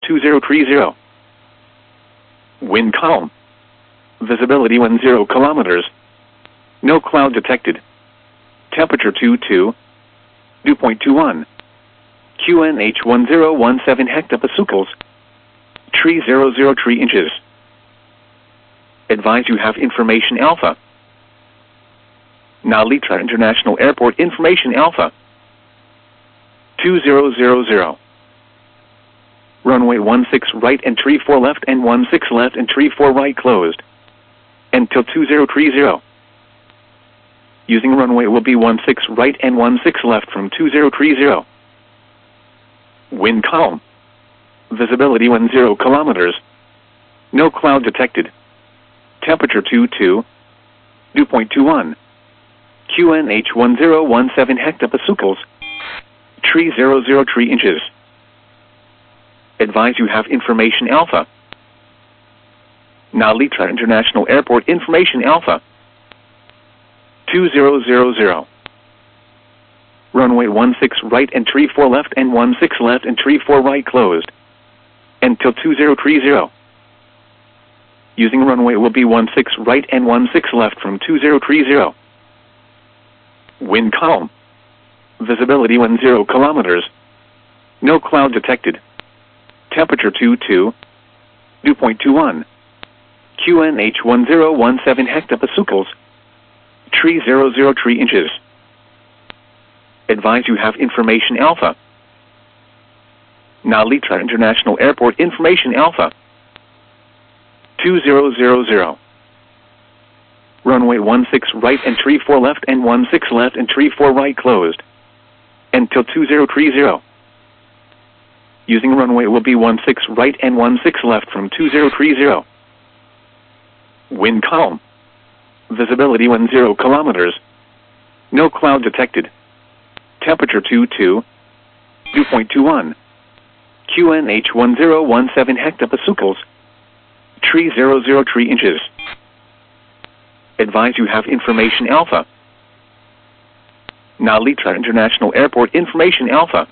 2030. Wind calm. Visibility 10 kilometers. No cloud detected. Temperature dew.21. QNH 1017 hectopascals. Tree 00 tree inches. Advise you have information alpha. Nalitra International Airport information alpha. 2000. Runway 16 right and tree 4 left and 16 left and tree 4 right closed. Until 2030. Using runway will be 16 right and 16 left from 2030. Wind calm. Visibility 10 kilometers. No cloud detected. Temperature dew.21. QNH 1017 hectopascals. Tree 00 tree inches. Advise you have information alpha. Nalitra International Airport information alpha. 2000. Runway 16 right and tree 4 left and 16 left and tree 4 right closed. Until 2030. Using runway will be 16 right and 16 left from 2030. Wind calm. Visibility 10 kilometers. No cloud detected. Temperature dew.21. QNH 1017 hectopascals. Tree 00 tree inches. Advise you have information alpha. Nalitra International Airport information alpha. 2000. Runway 16 right and tree 4 left and 16 left and tree 4 right closed. Until 2030. Using runway will be 16 right and 16 left from 2030. Wind calm. Visibility 10 kilometers. No cloud detected. Temperature dew.21. QNH 1017 hectopascals. Tree 00 tree inches. Advise you have information alpha. Nalitra International Airport information alpha.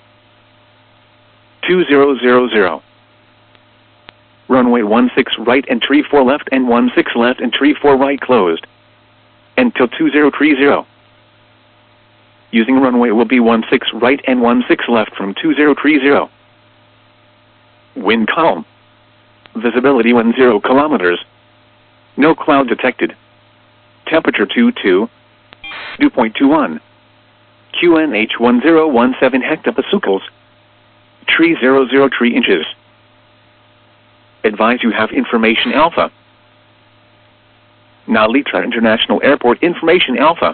2000. Runway 16 right and tree 4 left and 16 left and tree 4 right closed. Until 2030. Using runway will be 16 right and 16 left from 2030. Wind calm. Visibility 10 kilometers. No cloud detected. Temperature dew.21. QNH 1017 hectopascals. Tree 00 tree inches. Advise you have information alpha. Nalitra International Airport information alpha.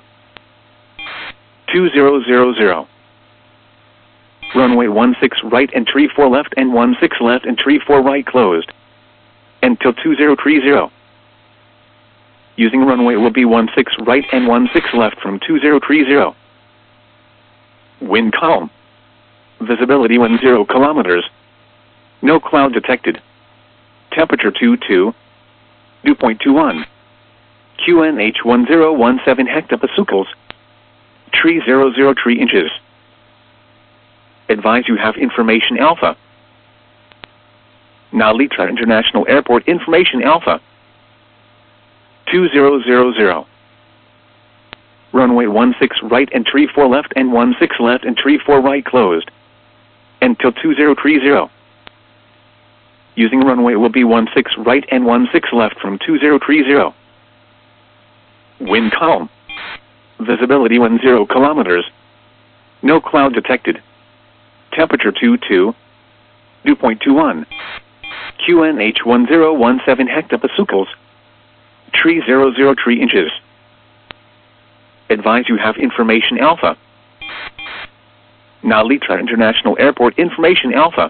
2000. Runway 16 right and tree 4 left and 16 left and tree 4 right closed. Until 2030. Using runway will be 16 right and 16 left from 2030. Wind calm. Visibility 10 kilometers. No cloud detected. Temperature dew.21. QNH 1017 hectopascals. Tree 00 tree inches. Advise you have information alpha. Nalitra International Airport information alpha. 2000. Runway 16 right and tree 4 left and 16 left and tree 4 right closed. Until 2030. Using runway will be 16 right and 16 left from 2030. Wind calm. Visibility 10 kilometers. No cloud detected. Temperature dew.21. QNH 1017 hectopascals. Tree 00 tree inches. Advise you have information alpha. Nalitra International Airport information alpha.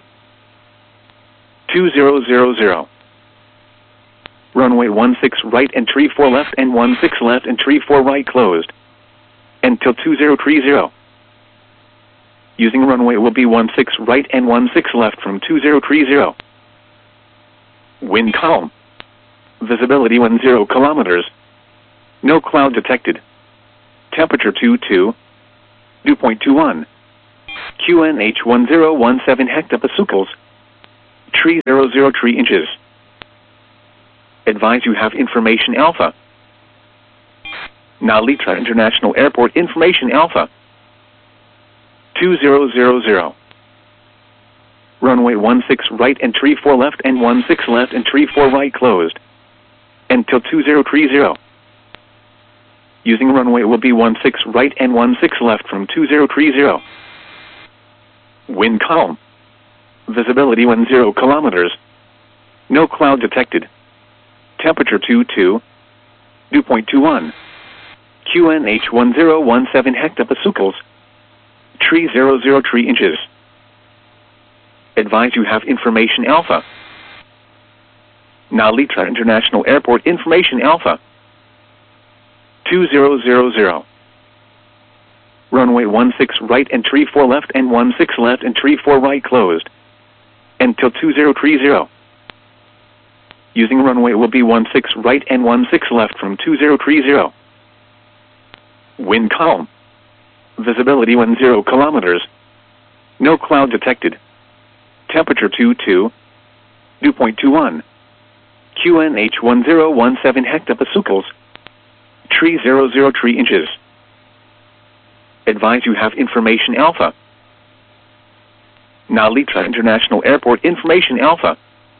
2000. Runway 16 right and tree 4 left and 16 left and tree 4 right closed. Until 2030. Using runway will be 16 right and 16 left from 2030. Wind calm. Visibility 10 kilometers. No cloud detected. Temperature dew.21. QNH 1017 hectopascals. Tree 003 inches. Advise you have information Alpha. Nalita International Airport information Alpha. 2000. Runway 16 right and tree 4 left and 16 left and tree 4 right closed. Until 2030. Using runway will be 16 right and 16 left from 2030. Wind calm. Visibility 10 kilometers. No cloud detected. Temperature 22. Dew point 21. QNH 1017 hectopascals. Tree 003 inches. Advise you have information Alpha. Nalita International Airport information Alpha. 2000. Runway 16 right and tree 4 left and 16 left and tree 4 right closed. Until 2030. Using runway will be 16 right and 16 left from 2030. Wind calm. Visibility 10 kilometers. No cloud detected. Temperature 22. Dew point 21. QNH 1017 hectopascals. Tree 003 inches. Advise you have information Alpha. Nalita International Airport information Alpha.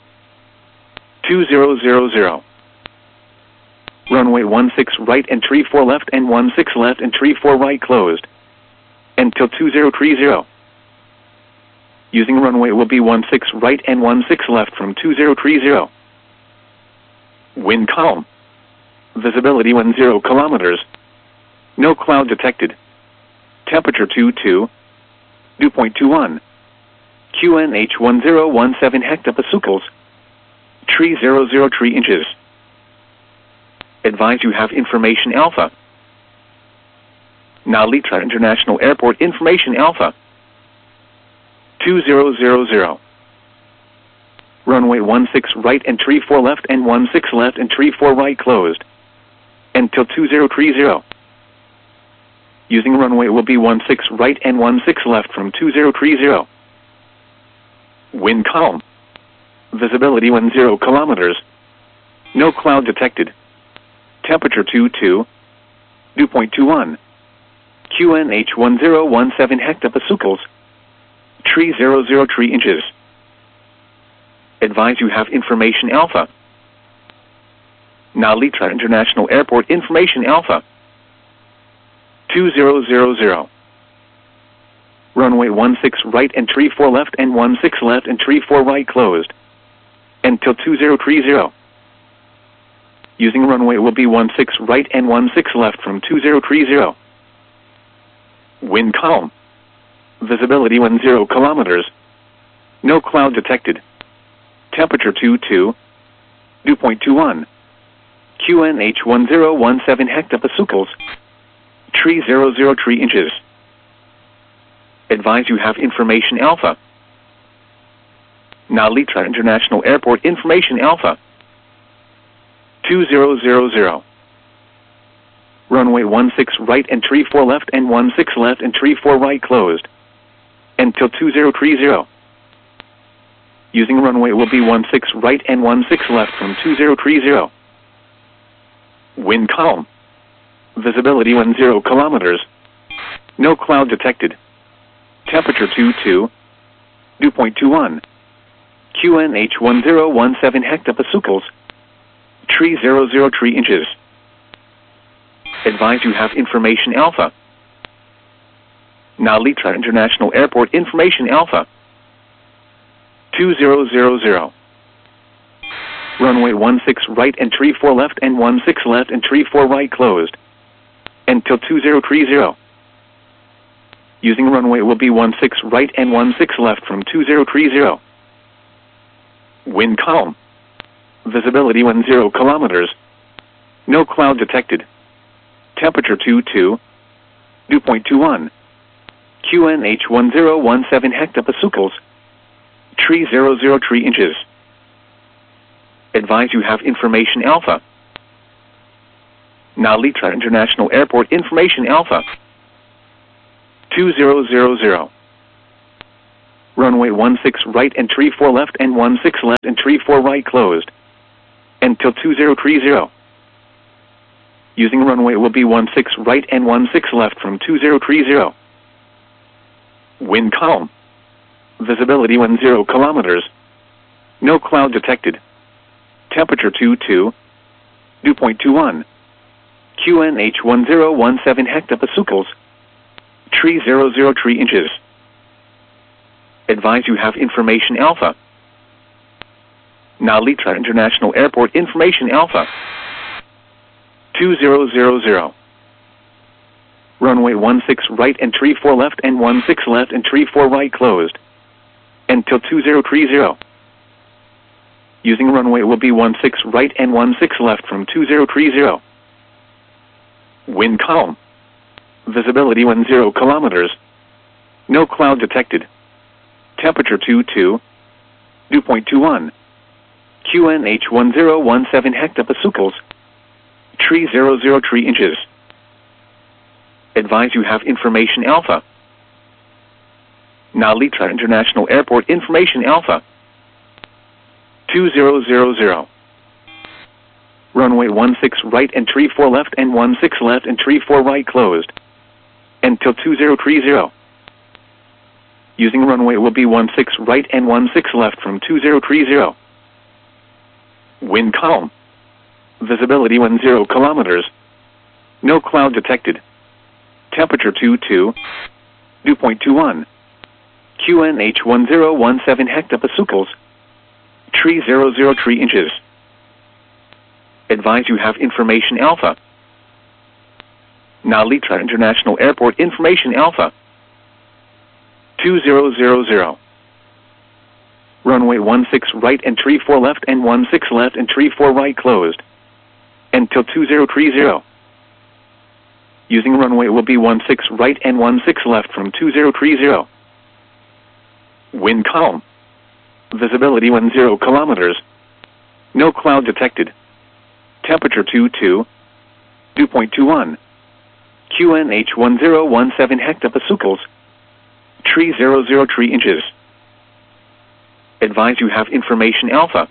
2000. Runway 16 right and tree 4 left and 16 left and tree 4 right closed. Until 2030. Using runway will be 16 right and 16 left from 2030. Wind calm. Visibility 10 kilometers. No cloud detected. Temperature 22. Dew point 21. QNH 1017 hectopascals. Tree 003 inches. Advise you have information Alpha. Nalita International Airport information Alpha. 2000. Runway 16 right and tree 4 left and 16 left and tree 4 right closed. Until 2030. Using runway will be 16 right and 16 left from 2030. Wind calm. Visibility 10 kilometers. No cloud detected. Temperature 22. Dew point 21. QNH 1017 hectopascals. Tree 003 inches. Advise you have information Alpha. Nalita International Airport information Alpha. 2000. Runway 16 right and tree 4 left and 16 left and tree 4 right closed. Until 2030. Using runway will be 16 right and 16 left from 2030. Wind calm. Visibility 10 kilometers. No cloud detected. Temperature 22. Dew point 21. QNH 1017 hectopascals. Tree 003 inches. Advise you have information Alpha. Nalita International Airport information Alpha. 2000. Runway 16 right and tree 4 left and 16 left and tree 4 right closed. Until 2030. Using runway will be 16 right and 16 left from 2030. Wind calm. Visibility 10 kilometers. No cloud detected. Temperature 22. Dew point 21. QNH 1017 hectopascals. Tree 003 inches. Advise you have information Alpha. Nalita International Airport information Alpha. 2000. Runway 16 right and tree 4 left and 16 left and tree 4 right closed. Until 2030. Using runway will be 16 right and 16 left from 2030. Wind calm. Visibility 10 kilometers. No cloud detected. Temperature 22. Dew point 21. QNH 1017 hectopascals. Tree 003 inches. Advise you have information Alpha. Nalita International Airport information Alpha. 2000. Runway 16 right and tree 4 left and 16 left and tree 4 right closed. Until 2030. Using runway will be 16 right and 16 left from 2030. Wind calm. Visibility 10 kilometers. No cloud detected. Temperature 22. Dew point 21. QNH 1017 hectopascals. Tree 00 tree inches. Advise you have information alpha. Nalitra International Airport information alpha. 2000. Runway 16 right and tree 4 left and 16 left and tree 4 right closed. Until 2030. Using runway will be 16 right and 16 left from 2030. Wind calm. Visibility 10 kilometers. No cloud detected. Temperature 22. Dew point 21. QNH 1017 hectopascals. Tree 00 tree inches. Advise you have information alpha. Nalitra International Airport information alpha. 2000. Runway 16 right and tree 4 left and 16 left and tree 4 right closed. Until 2030. Using runway will be 16 right and 16 left from 2030. Wind calm. Visibility 10 kilometers. No cloud detected. Temperature 22. Dew point 21. QNH 1017 hectopascals. Tree 00 tree inches. Advise you have information alpha. Nalitra International Airport information alpha. 2000. Runway 16 right and tree 4 left and 16 left and tree 4 right closed. Until 2030. Using runway will be 16 right and 16 left from 2030. Wind calm. Visibility 10 kilometers. No cloud detected. Temperature 22. Dew point 21. QNH 1017 hectopascals. Tree 00 tree inches. Advise you have information alpha.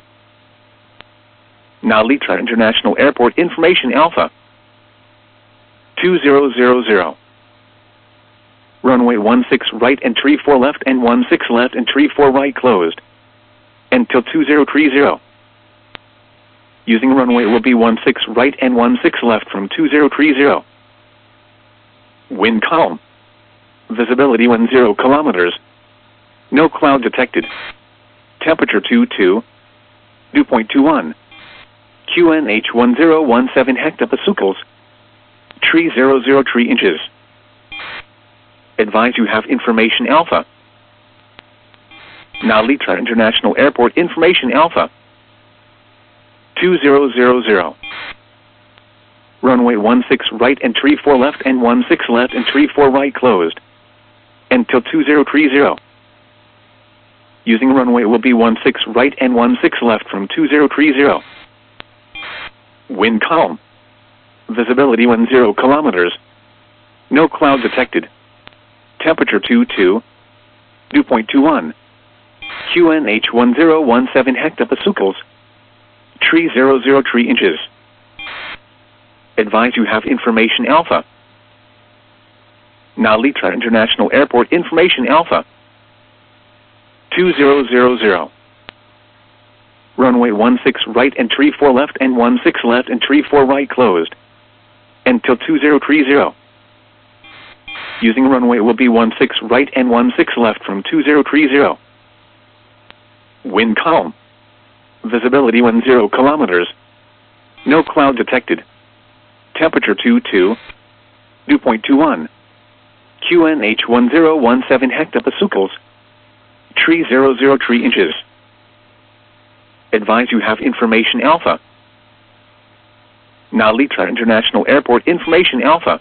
Nalitra International Airport information alpha. 2000. Runway 16 right and tree 4 left and 16 left and tree 4 right closed. Until 2030. Using runway will be 16 right and 16 left from 2030. Wind calm. Visibility 10 kilometers. No cloud detected. Temperature 22. Dew point 21. QNH 1017 hectopascals. Tree 00 tree inches. Advise you have information alpha. Nalitra International Airport information alpha. 2000. Runway 16 right and tree 4 left and 16 left and tree 4 right closed. Until 2030. Using runway will be 16 right and 16 left from 2030. Wind calm. Visibility 10 kilometers. No cloud detected. Temperature 22. Dew point 21. QNH 1017 hectopascals. Tree 00 tree inches. Advise you have information alpha. Nalitra International Airport information alpha. 2000. Runway 16 right and tree 4 left and 16 left and tree 4 right closed. Until 2030. Using runway will be 16 right and 16 left from 2030. Wind calm. Visibility 10 kilometers. No cloud detected. Temperature 22. Dew point 21. QNH 1017 hectopascals. Tree 00 tree inches. Advise you have information alpha. Nalitra International Airport information alpha.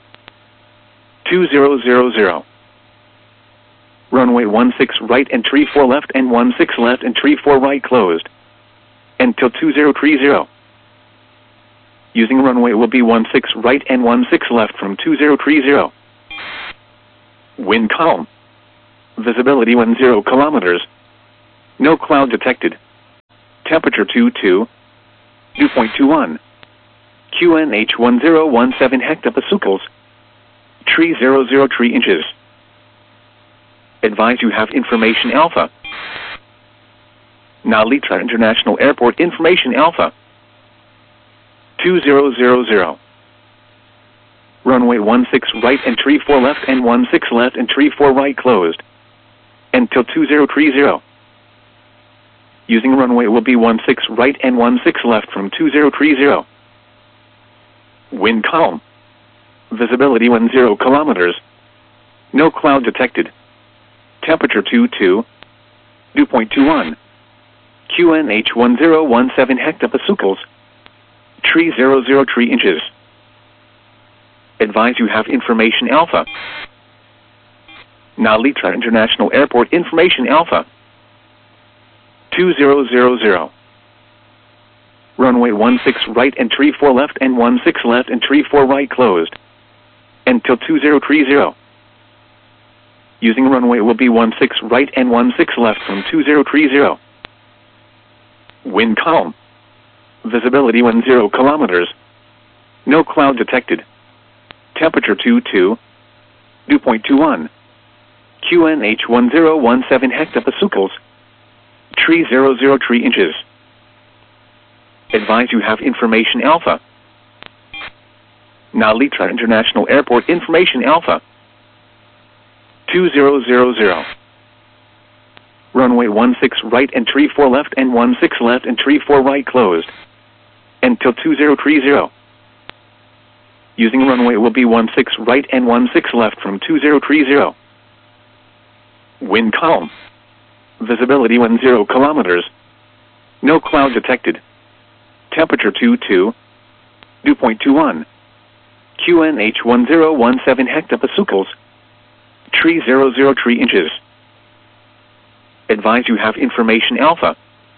2000. Runway 16 right and tree 4 left and 16 left and tree 4 right closed. Until 2030. Using runway will be 16 right and 16 left from 2030. Wind calm. Visibility 10 kilometers. No cloud detected. Temperature 22. Dew point 21. QNH 1017 hectopascals. Tree 003 inches. Advise you have information Alpha. Nalitra International Airport information Alpha. 2000. Runway 16 right and tree 4 left and 16 left and tree 4 right closed. Until 2030. Using runway will be 16 right and 16 left from 2030. Wind calm. Visibility 10 kilometers. No cloud detected. Temperature 22. Dew point 21. QNH 1017 hectopascals. Tree 003 inches. Advise you have information Alpha. Nalitra International Airport information Alpha. 2000. Runway 16 right and tree 4 left and 16 left and tree 4 right closed. Until 2030. Using runway will be 16 right and 16 left from 2030. Wind calm. Visibility 10 kilometers. No cloud detected. Temperature 22. Dew point 21. QNH 1017 hectopascals. Tree 003 inches. Advise you have information Alpha. Nalitra International Airport information Alpha. 2000. Runway 16 right and tree 4 left and 16 left and tree 4 right closed. Until 2030. Using runway will be 16 right and 16 left from 2030. Wind calm. Visibility 10 kilometers. No cloud detected. Temperature 22. Dew point 21. QNH 1017 hectopascals. Tree 003 inches. Advise you have information Alpha.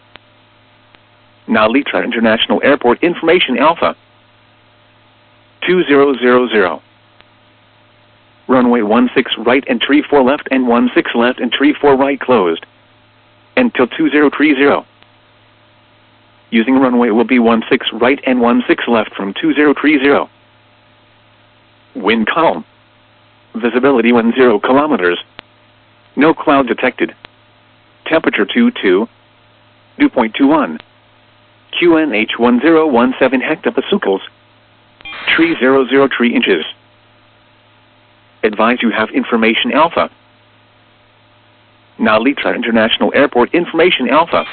Nalitra International Airport information Alpha. 2000. Runway 16 right and tree 4 left and 16 left and tree 4 right closed. Until 2030. Using runway will be 16 right and 16 left from 2030. Wind calm. Visibility 10 kilometers. No cloud detected. Temperature 22. Dew point 21. QNH 1017 hectopascals. Tree 003 inches. Advise you have information Alpha. Nalitra International Airport information Alpha.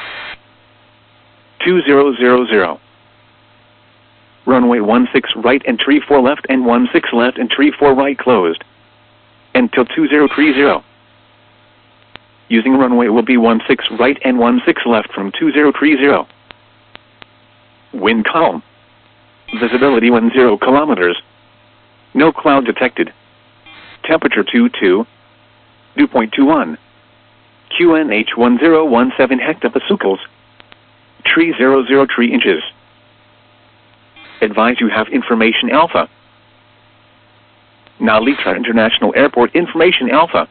2000. Runway 16 right and tree 4 left and 16 left and tree 4 right closed. Until 2030. Using runway will be 16 right and 16 left from 2030. Wind calm. Visibility 10 kilometers. No cloud detected. Temperature 22. Dew point 21. QNH 1017 hectopascals. Tree 003 inches. Advise you have information Alpha. Nalitra International Airport information Alpha.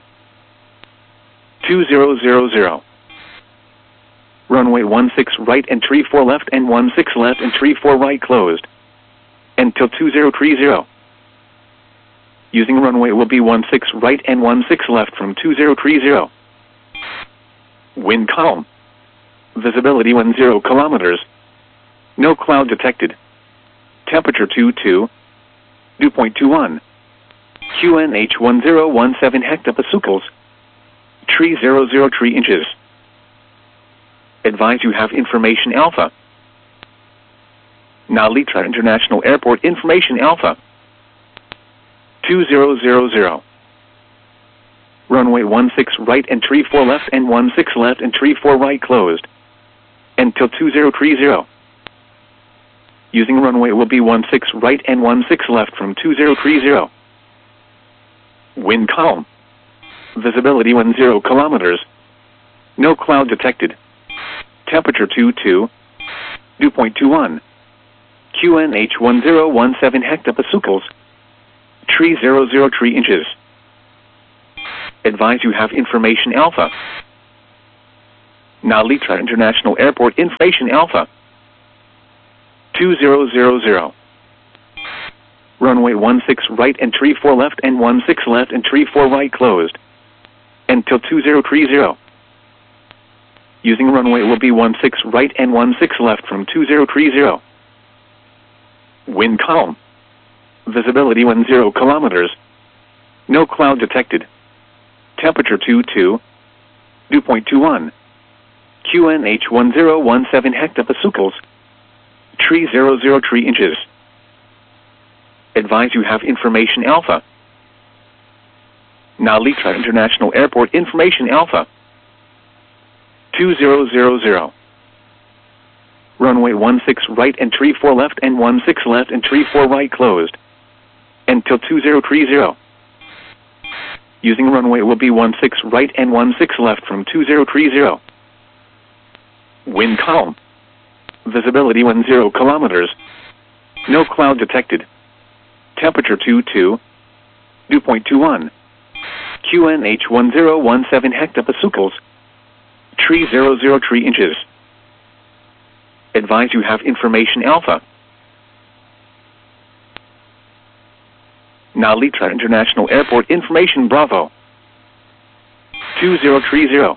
2000. Runway 16 right and tree 4 left and 16 left and tree 4 right closed. Until 2030. Using runway will be 16 right and 16 left from 2030. Wind calm. Visibility 10 kilometers. No cloud detected. Temperature 22. Dew point 21. QNH 1017 hectopascals. Tree 003 inches. Advise you have information Alpha. Nalitra International Airport information Alpha. 2000. Runway 16 right and tree 4 left and 16 left and tree 4 right closed. Until 2030. Using runway will be 16 right and 16 left from 2030. Wind calm. Visibility 10 kilometers. No cloud detected. Temperature 22. Dew point 21. QNH 1017 hectopascals. Tree 003 inches. Advise you have information Alpha. Narita International Airport information Alpha. 2000. Runway 16 right entry 4 left and 16 left entry 4 right closed. Until 2030. Using runway will be 16 right and 16 left from 2030. Wind calm. Visibility 10 kilometers. No cloud detected. Temperature 2.21. QNH 1017 hectopascals. 3 inches. Advise you have information Alpha. Narita International Airport information Alpha. 2000. Runway 16 right entry 4 left and 16 left entry 4 right closed. Until 2030. Using runway will be 16 right and 16 left from 2030. Wind calm. Visibility 10 kilometers. No cloud detected. Temperature 2.21. QNH 1017 hectopascals. 3 inches. Advise you have information Alpha. Narita International Airport information Bravo. 2030.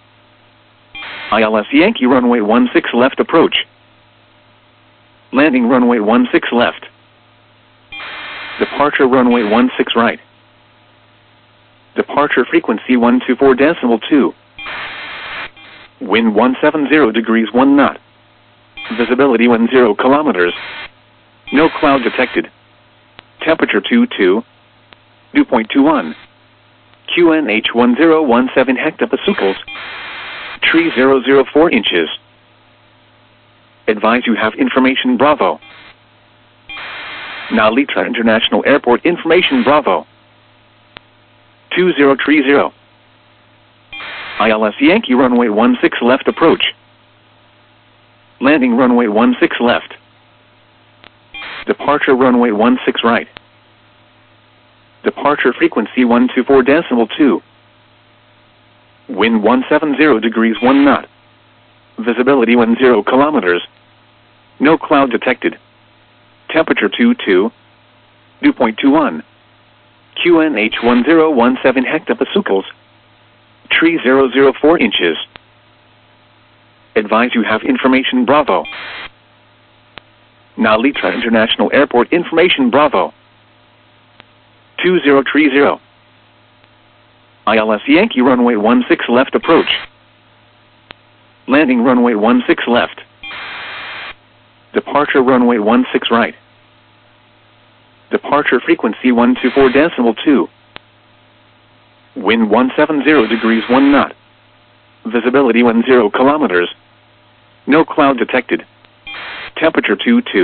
ILS Yankee runway 16 left approach. Landing runway 16 left. Departure runway 16 right. Departure frequency 124.2. Wind 170 degrees 1 knot. Visibility 10 kilometers. No cloud detected. Temperature 2.21. QNH 1017 hectopascals. 3004 inches. Advise you have information Bravo. Narita International Airport information Bravo. 2030. ILS Yankee runway 16 left approach. Landing runway 16 left. Departure runway 16 right. Departure frequency 124.2. Wind 170 degrees 1 knot. Visibility 10 kilometers. No cloud detected. Temperature 2.21. QNH 1017 hectopascals. 3004 inches. Advise you have information Bravo. Narita International Airport information Bravo. 2030. ILS Yankee runway 16 left approach. Landing runway 16 left. Departure runway 16 right. Departure frequency 124.2. Wind 170 degrees 1 knot. Visibility 10 kilometers. No cloud detected. Temperature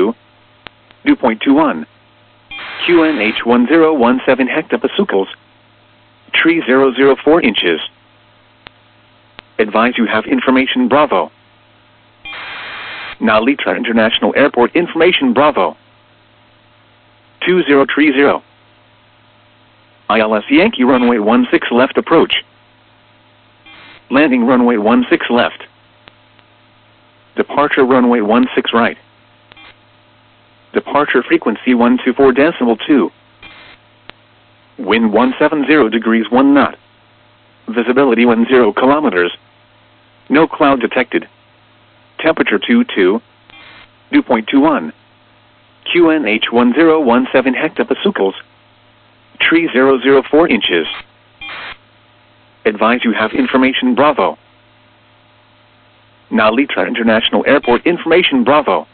2.21. QNH 1017 hectopascals. 3004 inches. Advise you have information Bravo. Narita International Airport information Bravo. 2030. ILS Yankee runway 16 left approach. Landing runway 16 left. Departure runway 16 right. Departure frequency 124.2. Wind 170 degrees 1 knot. Visibility 10 kilometers. No cloud detected. Temperature 2.21. QNH 1017 hectopascals. 3004 inches. Advise you have information Bravo. Narita International Airport information Bravo.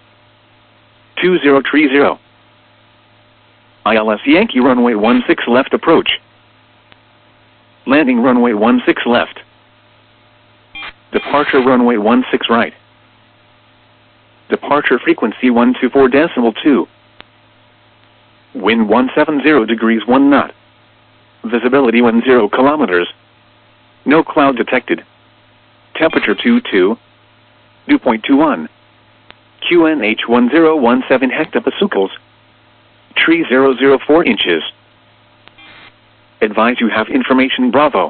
2030. ILS Yankee runway 16 left approach. Landing runway 16 left. Departure runway 16 right. Departure frequency 124.2. Wind 170 degrees 1 knot. Visibility 10 kilometers. No cloud detected. Temperature 2.21. QNH 1017 hectopascals. 3004 inches. Advise you have information Bravo.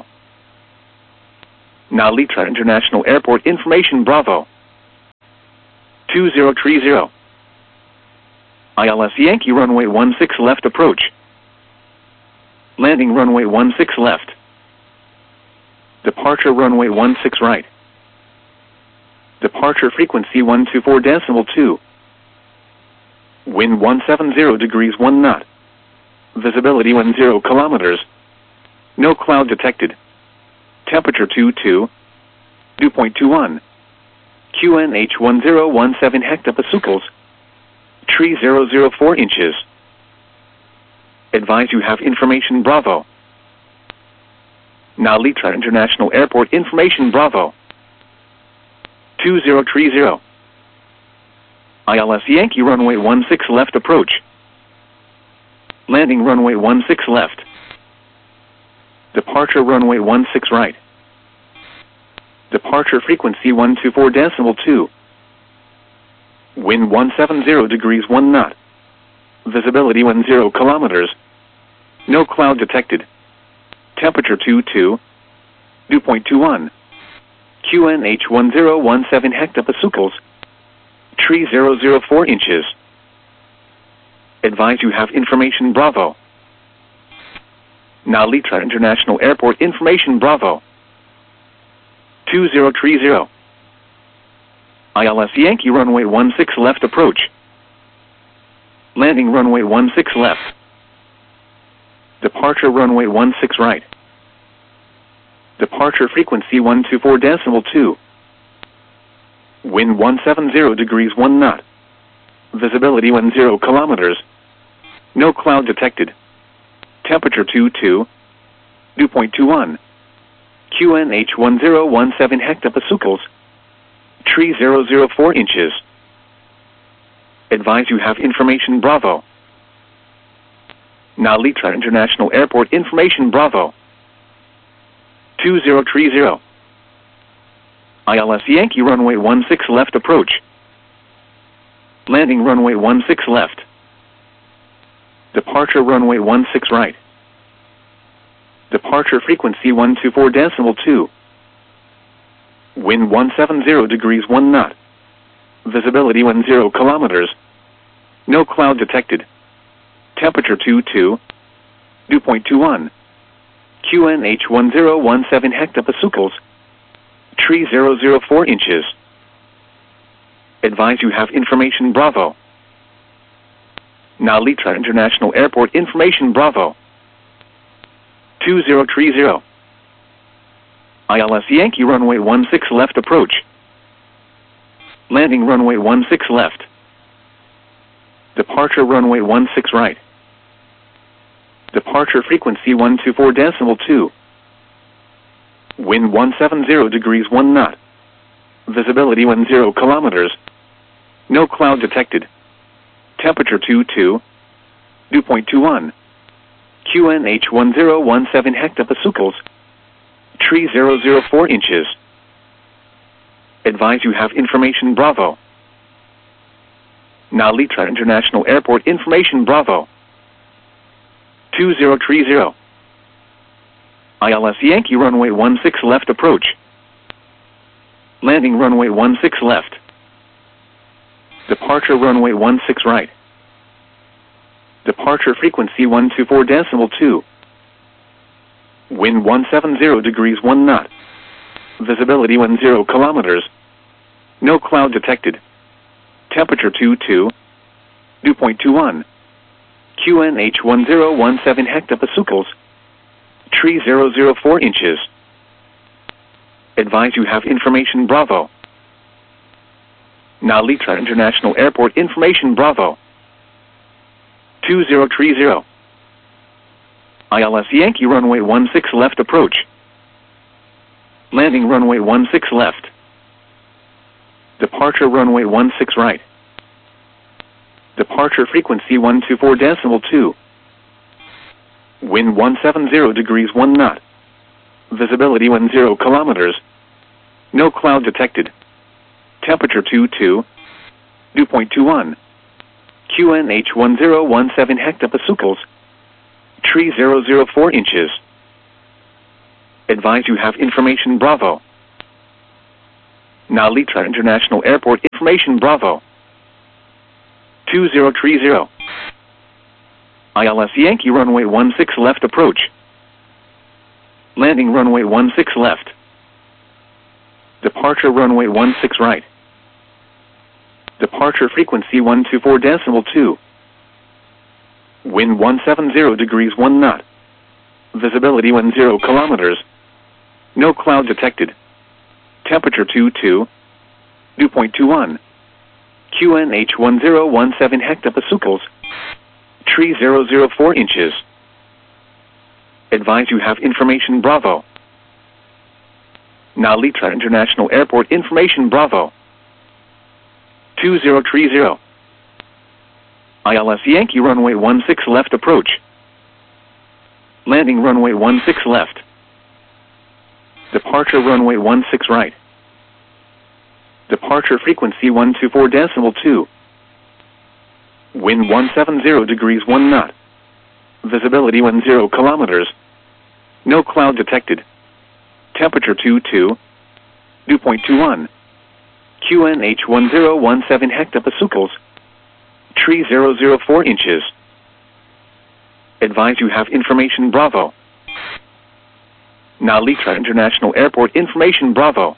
Narita International Airport information Bravo. 2030. ILS Yankee runway 16 left approach. Landing runway 16 left. Departure runway 16 right. Departure frequency 124.2. Wind 170 degrees 1 knot. Visibility 10 kilometers. No cloud detected. Temperature 22. Dew point 21. QNH 1017 hectopascals. Tree 004 inches. Advise you have information Bravo. Narita International Airport information Bravo. 2030. ILS Yankee runway 16 left approach. Landing runway 16 left. Departure runway 16 right. Departure frequency 124.2. Wind 170 degrees 1 knot. Visibility 10 kilometers. No cloud detected. Temperature 22. Dew point 21. QNH 1017 hectopascals. Tree 004 inches. Advise you have information Bravo. Narita International Airport information Bravo. 2030. ILS Yankee runway 16 left approach. Landing runway 16 left. Departure runway 16 right. Departure frequency 124.2. Wind 170 degrees 1 knot. Visibility 10 kilometers. No cloud detected. Temperature 22. Dew point 21. QNH 1017 hectopascals. Tree 004 inches. Advise you have information Bravo. Narita International Airport information Bravo. 2030. ILS Yankee runway 16 left approach. Landing runway 16 left. Departure runway 16 right. Departure frequency 124.2. Wind 170 degrees 1 knot. Visibility 10 kilometers. No cloud detected. Temperature 22. Dew point 21. QNH 1017 hectopascals. Tree 004 inches. Advise you have information Bravo. Narita International Airport information Bravo. 2030. ILS Yankee runway 16 left approach. Landing runway 16 left. Departure runway 16 right. Departure frequency 124.2. Wind 170 degrees 1 knot. Visibility 10 kilometers. No cloud detected. Temperature 22. Dew point 21. QNH 1017 hectopascals. Tree 004 inches. Advise you have information Bravo. Narita International Airport information Bravo. 2030. ILS Yankee runway 16 left approach. Landing runway 16 left. Departure runway 16 right. Departure frequency 124.2. Wind 170 degrees 1 knot. Visibility 10 kilometers. No cloud detected. Temperature 22. Dew point 21. QNH 1017 hectopascals. Tree 004 inches. Advise you have information Bravo. Narita International Airport information Bravo. 2030. ILS Yankee runway 16 left approach. Landing runway 16 left. Departure runway 16 right. Departure frequency 124.2. Wind 170 degrees 1 knot. Visibility 10 kilometers. No cloud detected. Temperature 22. Dew point 21. QNH 1017 hectopascals. Tree 004 inches. Advise you have information Bravo. Narita International Airport information Bravo. 2030. ILS Yankee runway 16 left approach. Landing runway 16 left. Departure runway 16 right. Departure frequency 124.2. Wind 170 degrees 1 knot. Visibility 10 kilometers. No cloud detected. Temperature 22. Dew point 21. QNH 1017 hectopascals. Tree 004 inches. Advise you have information Bravo. Narita International Airport information Bravo. 2030. ILS Yankee runway 16 left approach. Landing runway 16 left. Departure runway 16 right. Departure frequency 124.2. Wind 170 degrees 1 knot. Visibility 10 kilometers. No cloud detected. Temperature 22. Dew point 21. QNH 1017 hectopascals. Tree 004 inches. Advise you have information Bravo. Narita International Airport information Bravo.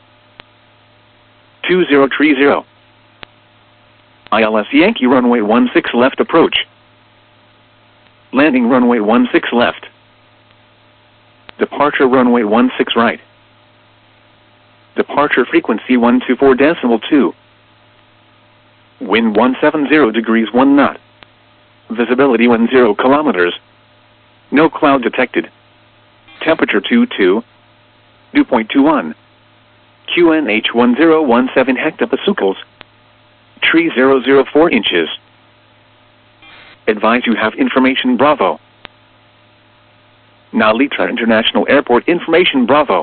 2030. ILS Yankee runway 16 left approach. Landing runway 16 left. Departure runway 16 right. Departure frequency 124.2. Wind 170 degrees 1 knot. Visibility 10 kilometers. No cloud detected. Temperature 22. Dew point 21. QNH 1017 hectopascals. Tree 004 inches. Advise you have information Bravo. Narita International Airport information Bravo.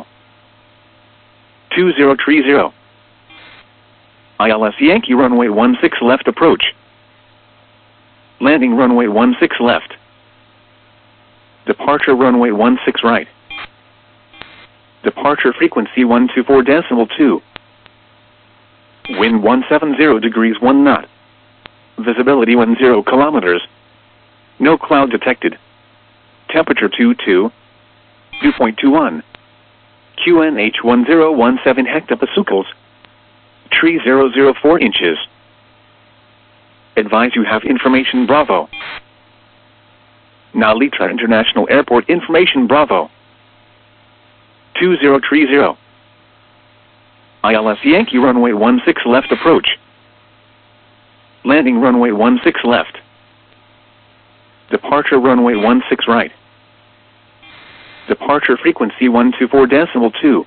2030. ILS Yankee runway 16 left approach. Landing runway 16 left. Departure runway 16 right. Departure frequency 124.2. Wind 170 degrees 1 knot. Visibility 10 kilometers. No cloud detected. Temperature 22. Dew point 21. QNH 1017 hectopascals. Tree 004 inches. Advise you have information Bravo. Narita International Airport information Bravo. 2030. ILS Yankee runway 16 left approach. Landing runway 16 left. Departure runway 16 right. Departure frequency 124.2.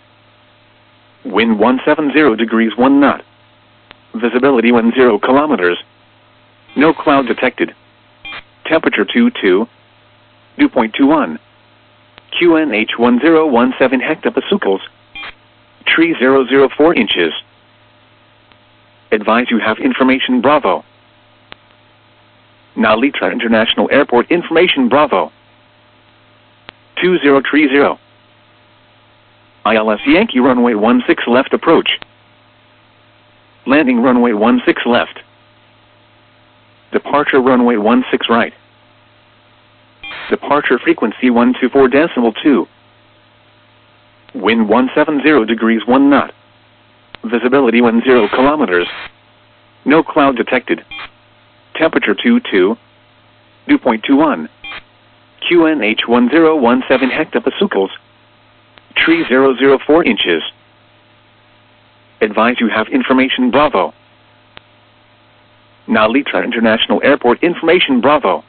Wind 170 degrees 1 knot. Visibility 10 kilometers. No cloud detected. Temperature 22. Dew point 21. QNH 1017 hectopascals. Tree 004 inches. Advise you have information Bravo. Narita International Airport information Bravo. 2030. ILS Yankee runway 16 left approach. Landing runway 16 left. Departure runway 16 right. Departure frequency 124.2. Wind 170 degrees 1 knot. Visibility 10 kilometers. No cloud detected. Temperature 22. Dew point 21. QNH 1017 hectopascals. Tree 004 inches. Advise you have information Bravo. Narita International Airport information Bravo.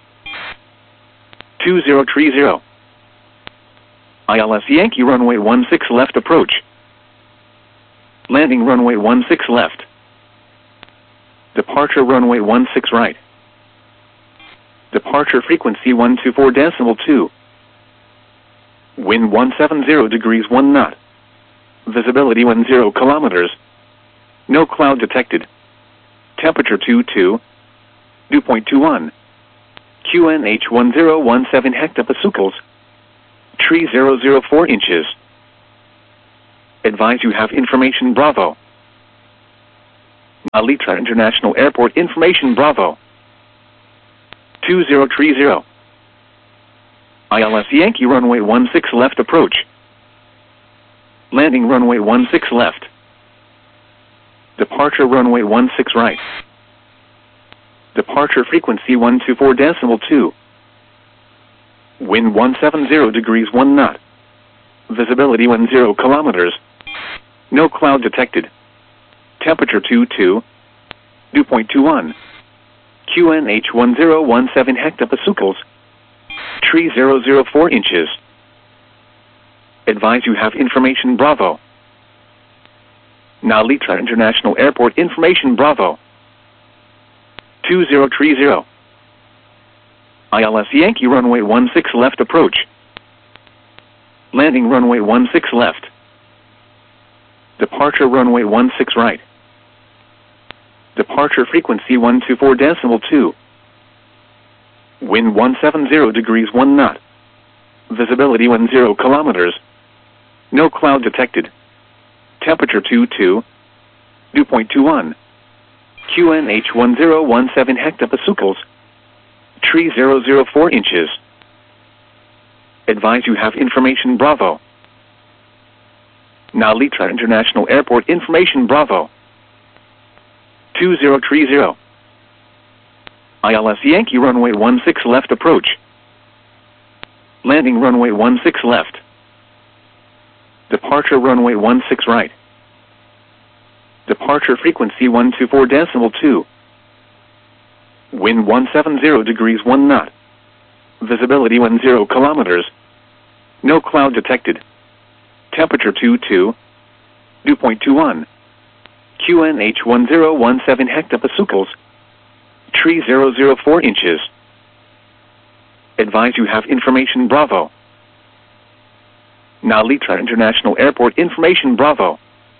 2030. ILS Yankee runway 16 left approach. Landing runway 16 left. Departure runway 16 right. Departure frequency 124.2. Wind 170 degrees 1 knot. Visibility 10 kilometers. No cloud detected. Temperature 22. Dew point 21. QNH 1017 hectopascals. Tree 004 inches. Advise you have information Bravo. Alitra International Airport information Bravo. 2030. ILS Yankee runway 16 left approach. Landing runway 16 left. Departure runway 16 right. Departure frequency 124.2. Wind 170 degrees 1 knot. Visibility 10 kilometers. No cloud detected. Temperature 22. Dew point 21. QNH 1017 hectopascals. Tree 004 inches. Advise you have information Bravo. Nalitra International Airport information Bravo. 2030. ILS Yankee runway 16 left approach. Landing runway 16 left. Departure runway 16 right. Departure frequency 124.2. Wind 170 degrees 1 knot. Visibility 10 kilometers. No cloud detected. Temperature 22. Dew point 21. QNH 1017 hectopascals. Tree 004 inches. Advise you have information Bravo. Nalitra International Airport information Bravo. 2030. ILS Yankee runway 16 left approach. Landing runway 16 left. Departure runway 16 right. Departure frequency 124.2. Wind 170 degrees 1 knot. Visibility 10 kilometers. No cloud detected. Temperature 22. Dew point 21. QNH 1017 hectopascals. Tree 004 inches. Advise you have information Bravo. Nalitra International Airport information Bravo.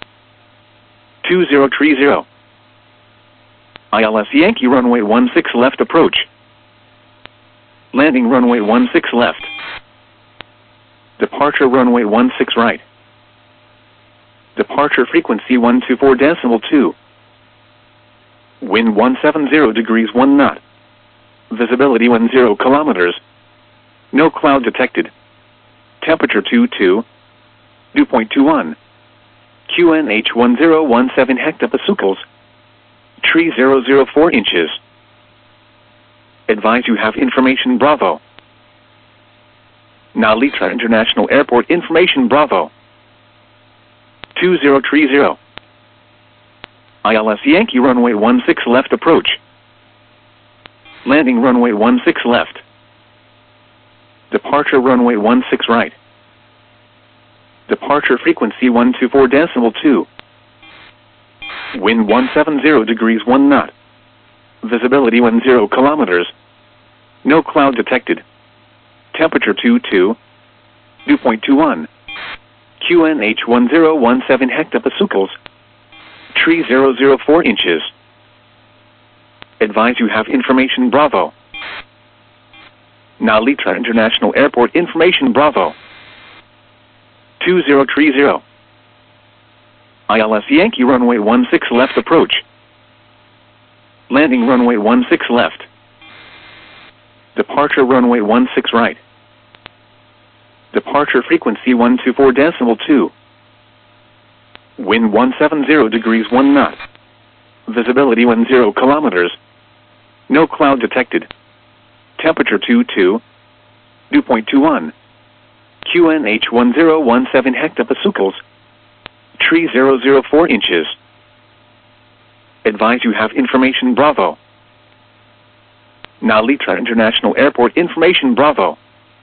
2030. ILS Yankee runway 16 left approach. Landing runway 16 left. Departure runway 16 right. Departure frequency 124.2. Wind 170 degrees 1 knot. Visibility 10 kilometers. No cloud detected. Temperature 22. Dew point 21. QNH 1017 hectopascals. Tree 004 inches. Advise you have information Bravo. Nalitra International Airport information Bravo. 2030. ILS Yankee runway 16 left approach. Landing runway 16 left. Departure runway 16 right. Departure frequency 124.2. Wind 170 degrees 1 knot. Visibility 10 kilometers. No cloud detected. Temperature 22. Dew point 21. QNH 1017 hectopascals. Tree 004 inches. Advise you have information Bravo. Nalitra International Airport information Bravo. 2030. ILS Yankee runway 16 left approach. Landing runway 16 left. Departure runway 16 right. Departure frequency 124.2. Wind 170 degrees 1 knot. Visibility 10 kilometers. No cloud detected. Temperature 22. Dew point 21. QNH 1017 hectopascals. Tree 004 inches. Advise you have information Bravo. Nalitra International Airport information Bravo.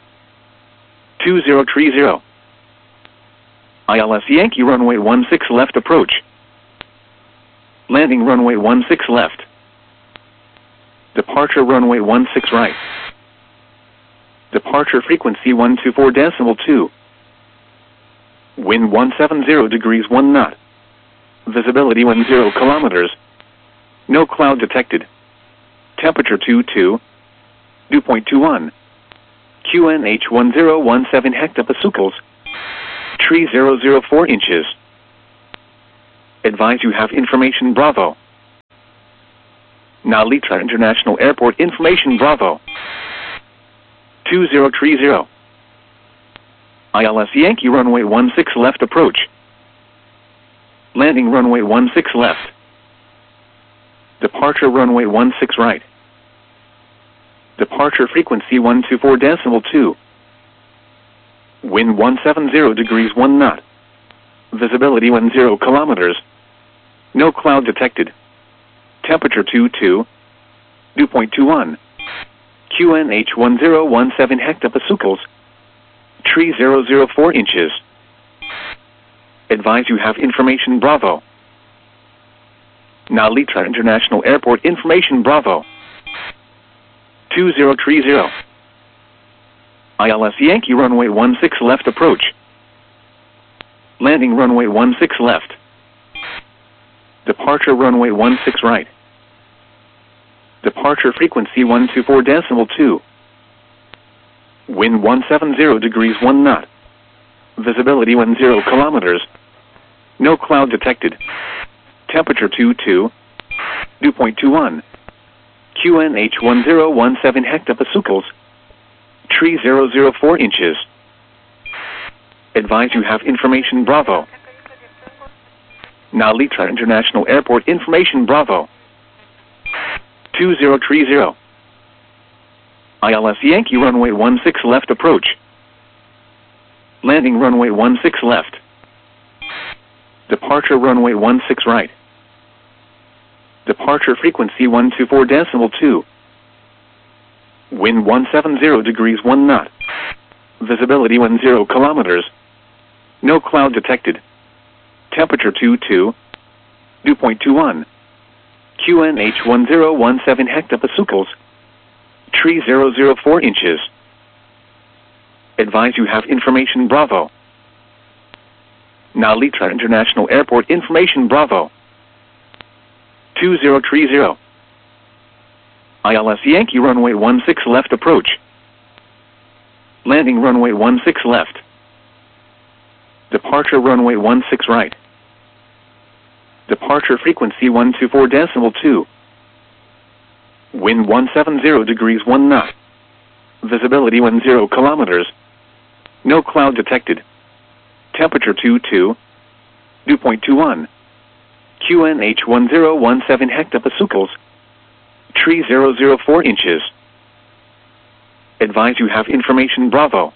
2030. ILS Yankee runway 16 left approach. Landing runway 16 left. Departure runway 16 right. Departure frequency 124.2. Wind 170 degrees 1 knot. Visibility 10 kilometers. No cloud detected. Temperature 22. Dew point 21. QNH 1017 hectopascals. Tree 004 inches. Advise you have information Bravo. Nalitra International Airport information Bravo. 2030. ILS Yankee runway 16 left approach. Landing runway 16 left. Departure runway 16 right. Departure frequency 124.2. Wind 170 degrees 1 knot. Visibility 10 kilometers. No cloud detected. Temperature 22. Dew point 21. QNH 1017 hectopascals. Tree 004 inches. Advise you have information Bravo. Nalitra International Airport information Bravo. 2030. ILS Yankee runway 16 left approach. Landing runway 16 left. Departure runway 16 right. Departure frequency 124.2. Wind 170 degrees 1 knot. Visibility 10 kilometers. No cloud detected. Temperature 22. Dew point 21. QNH 1017 hectopascals. Tree 004 inches. Advise you have information Bravo. Nalitra International Airport information Bravo. 2030. ILS Yankee runway 16 left approach. Landing runway 16 left. Departure runway 16 right. Departure frequency 124.2. Wind 170 degrees 1 knot. Visibility 10 kilometers. No cloud detected. Temperature 22. Dew point 21. QNH 1017 hectopascals. Tree 004 inches. Advise you have information Bravo. Nalitra International Airport information Bravo. 2030. ILS Yankee runway 16 left approach. Landing runway 16 left. Departure runway 16 right. Departure frequency 124.2. Wind 170 degrees 1 knot. Visibility 10 kilometers. No cloud detected. Temperature 22. Dew point 21. QNH 1017 hectopascals. Tree 004 inches. Advise you have information Bravo.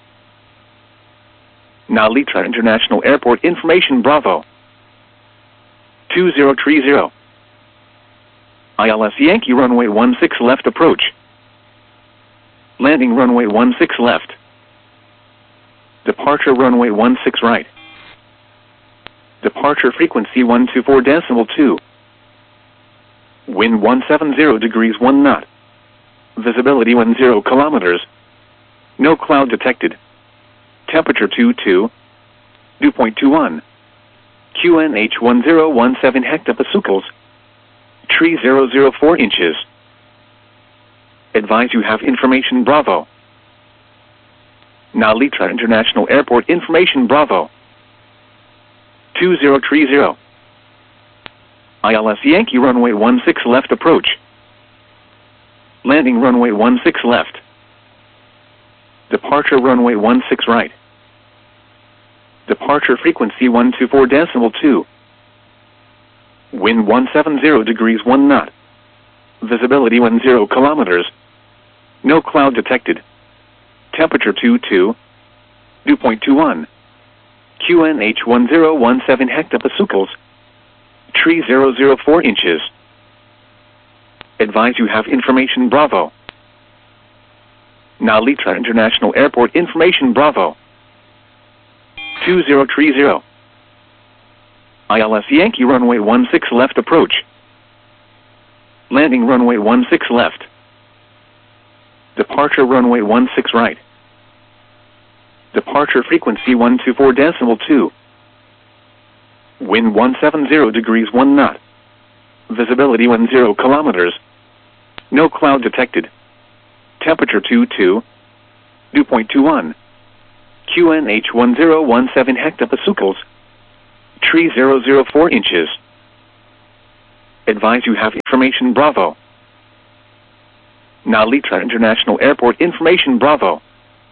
Nalitra International Airport information Bravo. 2030. ILS Yankee runway 16 left approach. Landing runway 16 left. Departure runway 16 right. Departure frequency 124.2. Wind 170 degrees 1 knot. Visibility 10 kilometers. No cloud detected. Temperature 22. Dew point 21. QNH 1017 hectopascals. Tree 004 inches. Advise you have information Bravo. Nalitra International Airport information Bravo. 2030. ILS Yankee runway 16 left approach. Landing runway 16 left. Departure runway 16 right. Departure frequency 124.2. Wind 170 degrees 1 knot. Visibility 10 kilometers. No cloud detected. Temperature 22. Dew point 21. QNH 1017 hectopascals. Tree 004 inches. Advise you have information Bravo. Nalitra International Airport information Bravo. 2030. ILS Yankee runway 16 left approach. Landing runway 16 left. Departure runway 16 right. Departure frequency 124.2. Wind 170 degrees 1 knot. Visibility 10 kilometers. No cloud detected. Temperature 22, dew point 21. QNH 1017 hectopascals. Tree 004 inches. Advise you have information Bravo. Nalitra International Airport information Bravo.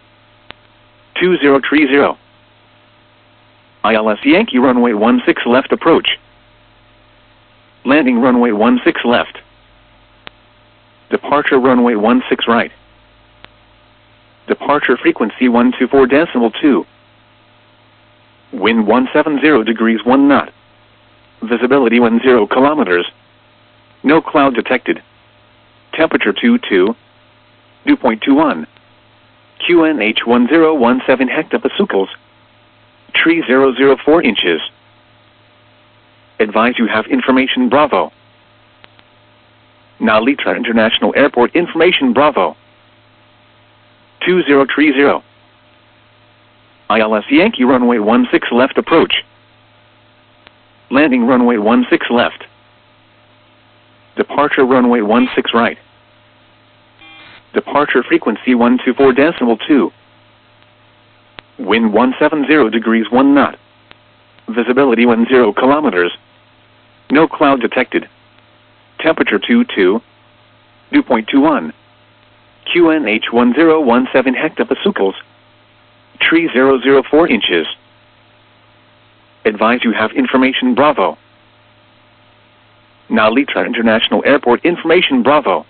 2030. ILS Yankee runway 16 left approach. Landing runway 16 left. Departure runway 16 right. Departure frequency 124.2. Wind 170 degrees 1 knot. Visibility 10 kilometers. No cloud detected. Temperature 22. Dew point 21. QNH 1017 hectopascals. Tree 004 inches. Advise you have information Bravo. Nalitra International Airport information Bravo. 2030. ILS Yankee runway 16 left approach. Landing runway 16 left. Departure runway 16 right. Departure frequency 124.2. Wind 170 degrees 1 knot. Visibility 10 kilometers. No cloud detected. Temperature 22. Dew point 21. QNH 1017 hectopascals. Tree 004 inches. Advise you have information Bravo. Nalitra International Airport information Bravo.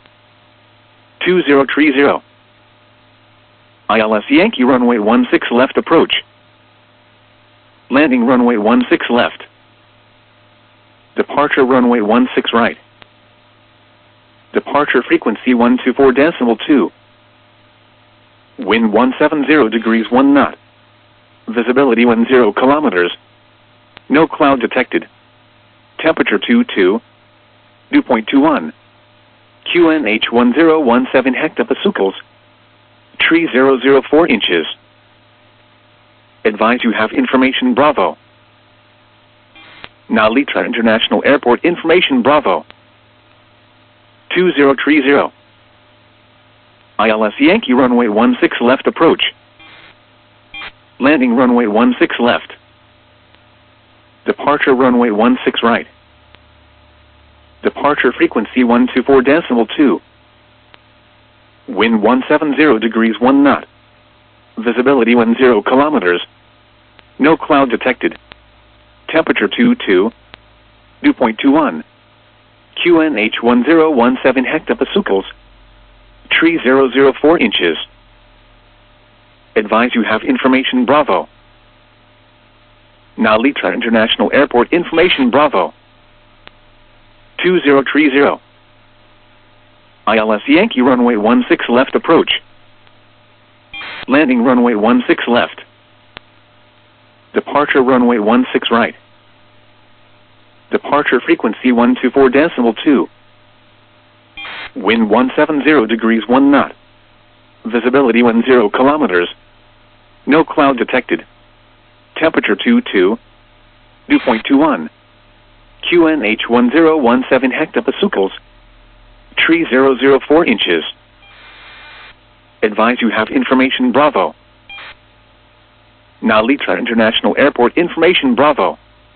2030. ILS Yankee runway 16 left approach. Landing runway 16 left. Departure runway 16 right. Departure frequency 124.2. Wind 170 degrees 1 knot. Visibility 10 kilometers. No cloud detected. Temperature 22. Dew point 21. QNH 1017 hectopascals. Tree 004 inches. Advise you have information Bravo. Nalitra International Airport information Bravo. 2030. ILS Yankee runway 16 left approach. Landing runway 16 left. Departure runway 16 right. Departure frequency 124.2. Wind 170 degrees 1 knot. Visibility 10 kilometers. No cloud detected. Temperature 22. Dew point 21. QNH 1017 hectopascals. Tree 004 inches. Advise you have information Bravo. Nalitra International Airport information Bravo. 2030. ILS Yankee runway 16 left approach. Landing runway 16 left. Departure runway 16 right. Departure frequency 124.2. Wind 170 degrees 1 knot. Visibility 10 kilometers. No cloud detected. Temperature 22. Dew point 21. QNH 1017 hectopascals. Tree 004 inches. Advise you have information Bravo. Nalitra International Airport information Bravo.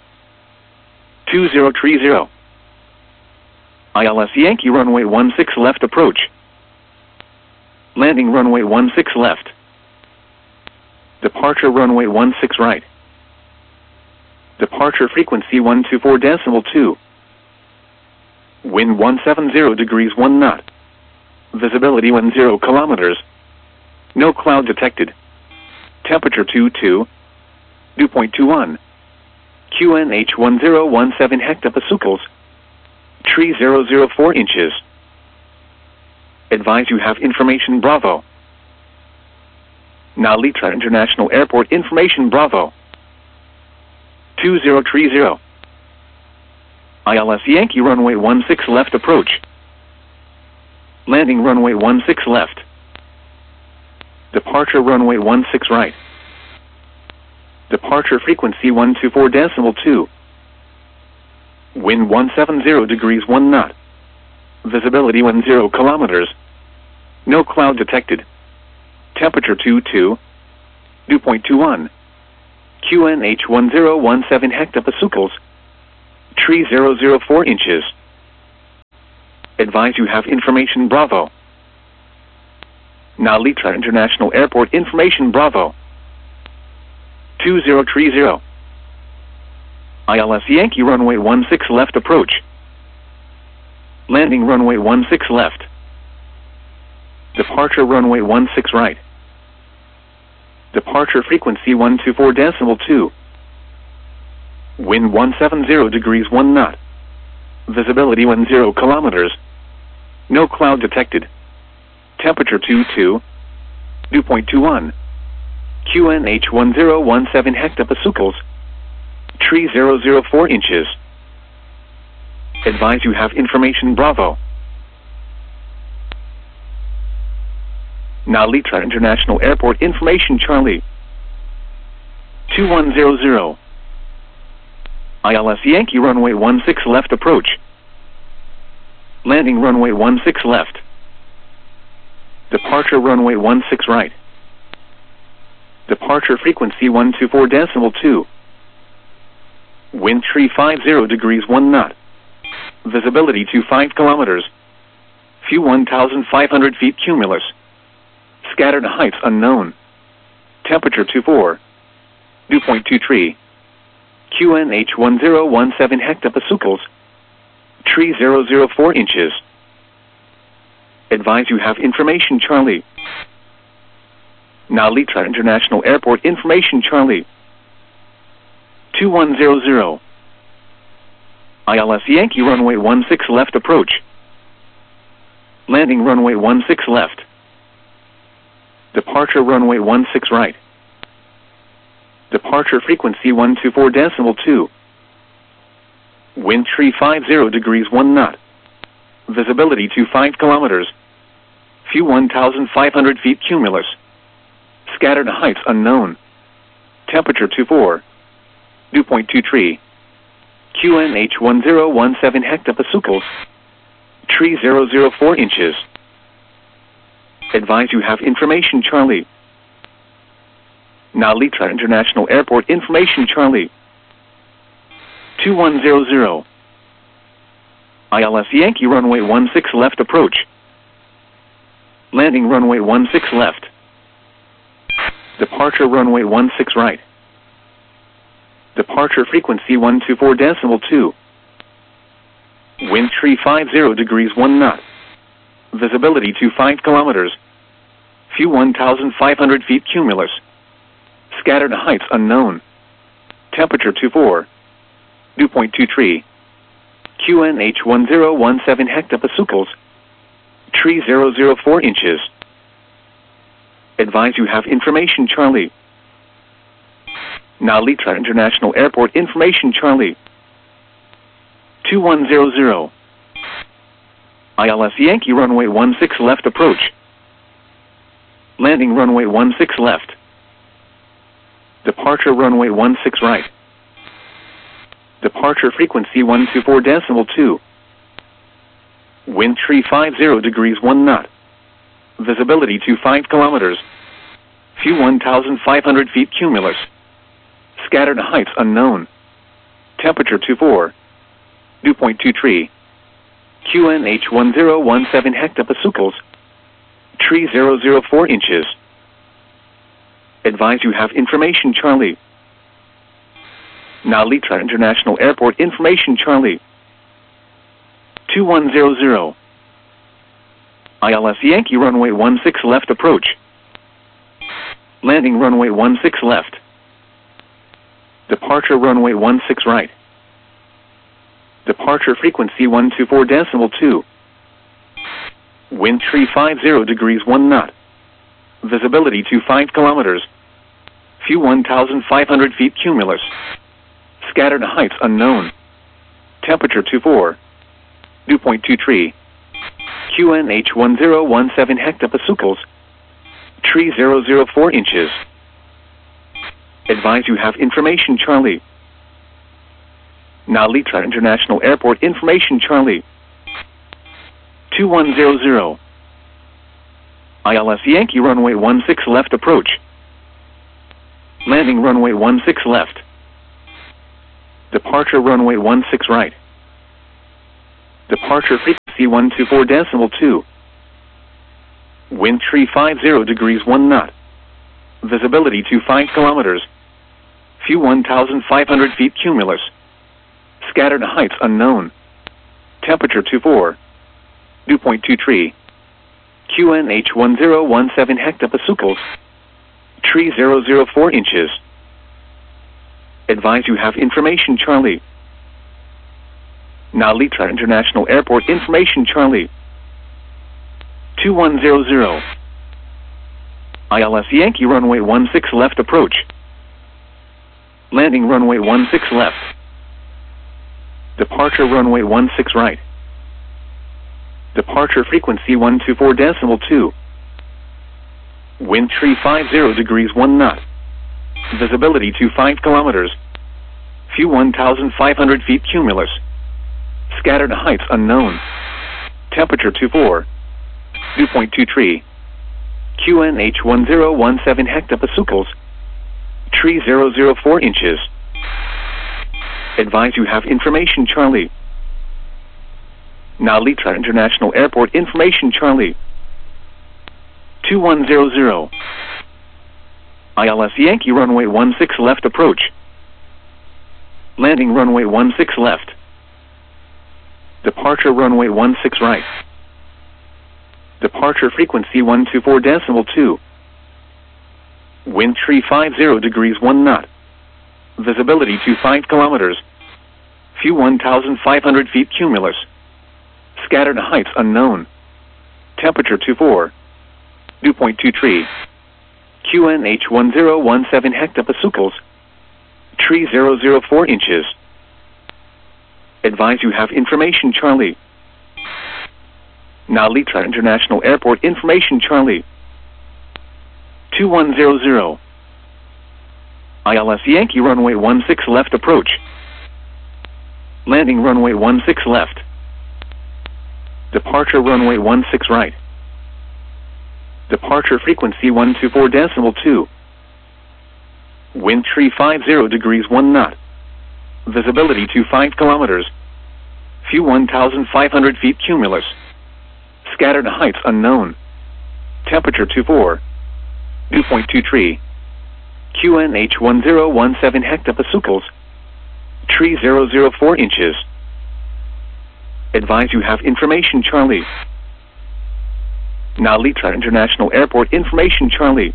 2030. ILS Yankee runway 16 left approach. Landing runway 16 left. Departure runway 16 right. Departure frequency 124.2. Wind 170 degrees 1 knot. Visibility 10 kilometers. No cloud detected. Temperature 22. Dew point 21. QNH 1017 hectopascals. Tree 004 inches. Advise you have information Bravo. Nalitra International Airport information Bravo. 2030. ILS Yankee runway 16 left approach. Landing runway 16 left. Departure runway 16 right. Departure frequency 124.2. Wind 170 degrees 1 knot. Visibility 10 kilometers. No cloud detected. Temperature 22, dew point 21. QNH 1017 hectopascals. Tree 004 inches. Advise you have information Bravo. Nalitra International Airport information Bravo. 2030. ILS Yankee runway 16 left approach. Landing runway 16 left. Departure runway 16 right. Departure frequency 124.2. Wind 170 degrees 1 knot. Visibility 10 kilometers. No cloud detected. Temperature 22, dew point 21. QNH 1017 hectopascals. Tree 004 inches. Advise you have information Bravo. Nalitra International Airport information Charlie. 2100. ILS Yankee runway 16 left approach. Landing runway 16 left. Departure runway 16 right. Departure frequency 124.2. Wind 350 degrees 1 knot. Visibility 25 kilometers. Few 1,500 feet cumulus. Scattered heights unknown. Temperature 24. Dew point 23. QNH 1017 hectopascals. Tree 004 inches. Advise you have information Charlie. Nalitra International Airport information Charlie. 2100. ILS Yankee runway 16 left approach. Landing runway 16 left. Departure runway 16 right. Departure frequency 124.2. Wind 350 degrees 1 knot. Visibility 25 kilometers. Few 1,500 feet cumulus. Scattered heights unknown. Temperature 24. Dew point 23. QNH 1017 hectopascals. Tree 004 inches. Advise you have information Charlie. Nalitra International Airport information Charlie. 2100. ILS Yankee runway 16 left approach. Landing runway 16 left. Departure runway 16 right. Departure frequency 124.2. Wind 350 degrees 1 knot. Visibility 25 kilometers. Few 1,500 feet cumulus. Scattered heights unknown. Temperature 24. Dew point 23. QNH 1017 hectopascals. Tree 004 inches. Advise you have information Charlie. Nalitra International Airport information Charlie. 2100. ILS Yankee runway 16 left approach. Landing runway 16 left. Departure runway 16 right. Departure frequency 124.2. Wind 350 degrees 1 knot. Visibility 25 kilometers. Few 1,500 feet cumulus. Scattered heights unknown. Temperature 24. Dew point 23. QNH 1017 hectopascals. Tree 004 inches. Advise you have information Charlie. Nalitra International Airport information Charlie. 2100. ILS Yankee runway 16 left approach. Landing runway 16 left. Departure runway 16 right. Departure frequency 124.2. Wind 350 degrees 1 knot. Visibility 25 kilometers. Few 1,500 feet cumulus. Scattered heights unknown. Temperature 24. Dew point 23. QNH 1017 hectopascals. Tree 004 inches. Advise you have information Charlie. Nalitra International Airport information Charlie. 2100. ILS Yankee runway 16 left approach. Landing runway 16 left. Departure runway 16 right. Departure frequency 124.2. Wind 350 degrees 1 knot. Visibility to 5 kilometers. Few 1,500 feet cumulus. Scattered heights unknown. Temperature 24. Dew point 23. QNH 1017 hectopascals. 3004 inches. Advise you have information Charlie. Narita International Airport information Charlie. 2100. ILS Yankee runway 16 left approach. Landing runway 16 left. Departure runway 16 right. Departure frequency 124.2. Wind 350 degrees 1 knot. Visibility to 5 kilometers. Few 1,500 feet cumulus. Scattered heights unknown. Temperature 24. Dew point 23. QNH 1017 hectopascals. 3004 inches. Advise you have information Charlie. Narita International Airport information Charlie. 2100. ILS Yankee runway 16 left approach. Landing runway 16 left. Departure runway 16 right. Departure frequency 124.2. Wind 350 degrees 1 knot. Visibility to 5 kilometers. Few 1,500 feet cumulus. Scattered heights unknown. Temperature 24. Dew point 23. QNH 1017 hectopascals. 3004 inches. Advise you have information Charlie. Narita International Airport information Charlie. 2100. ILS Yankee runway 16 left approach. Landing runway 16 left. Departure runway 16 right. Departure frequency 124.2. Wind 350 degrees 1 knot. Visibility to 5 kilometers. Few 1,500 feet cumulus. Scattered heights unknown. Temperature 24. Dew point 23. QNH 1017 hectopascals. 3004 inches. Advise you have information Charlie. Narita International Airport information Charlie.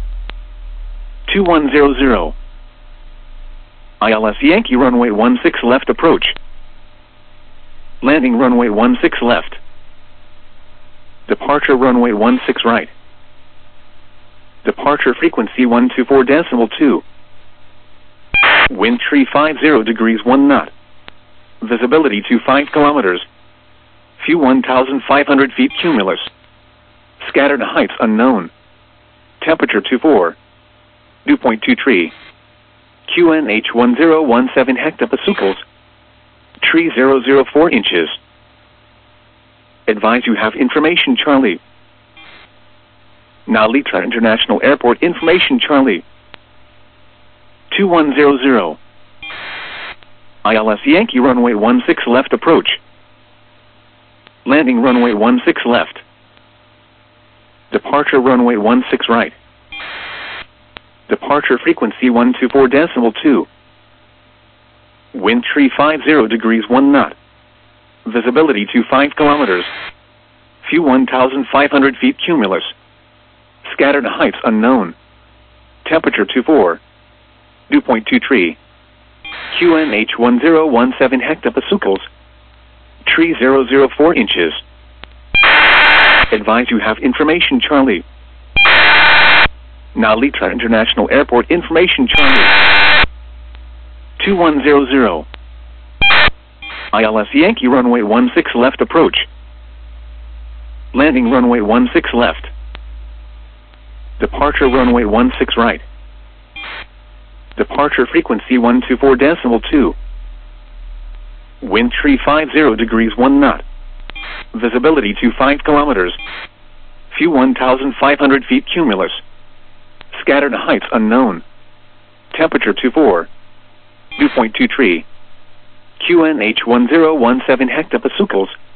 2100. ILS Yankee runway 16 left approach. Landing runway 16 left. Departure runway 16 right. Departure frequency 124.2. Wind 350 degrees 1 knot. Visibility to 5 kilometers. Few 1,500 feet cumulus. Scattered heights unknown. Temperature 24. Dew point 23. QNH 1017 hectopascals. 3004 inches. Advise you have information Charlie. Narita International Airport information Charlie. 2100. ILS Yankee runway 16 left approach. Landing runway 16 left. Departure runway 16 right. Departure frequency 124.2. Wind 350 degrees 1 knot. Visibility to 5 kilometers. Few 1,500 feet cumulus. Scattered heights unknown. Temperature 24. Dew point 23. QNH 1017 hectopascals. 3004 inches. Advise you have information Charlie. Narita International Airport information Charlie. 2100. ILS Yankee runway 16 left approach. Landing runway 16 left. Departure runway 16 right. Departure frequency 124.2. Wind 350 degrees 1 knot. Visibility to 5 kilometers. Q 1,500 feet cumulus. Scattered heights unknown. Temperature 24. Dew point 2 tree. QNH 1017 hectopascals.